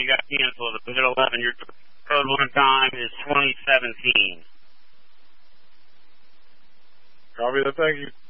you got canceled. It was at 11. Your code one time is 2017. Copy that. Thank you.